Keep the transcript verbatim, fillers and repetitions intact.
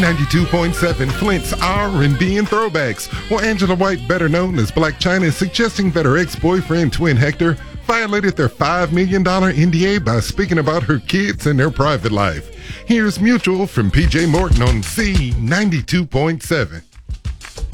ninety-two point seven Flint's R and B and throwbacks. Well, Angela White, better known as Blac Chyna, is suggesting that her ex-boyfriend, twin Hector, violated their five million dollars N D A by speaking about her kids and their private life. Here's Mutual from P J Morton on Z ninety-two point seven.